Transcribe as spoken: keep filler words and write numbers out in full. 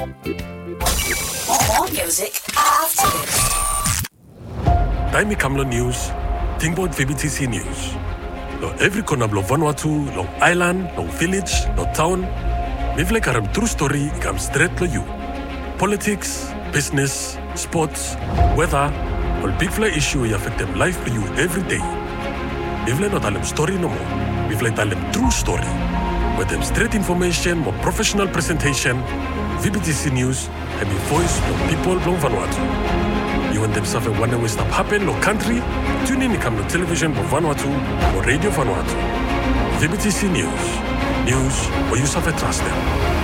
More music after this. Taimi Kamlo News, Tingbot V B T C News. Lo every corner of Vanuatu, long island, long village, long town. Mivle karam true story ikam straight to you. Politics, business, sports, weather, all big fly issue you affect them life for you every day. Mivle not tell story no more. Mivle tell them true story. With them straight information, more professional presentation, V B T C News, and the voice of people from Vanuatu. You want them something wonder what stuff happen no country? Tune in to come to television for Vanuatu or Radio Vanuatu. V B T C News. News where you suffer trust them.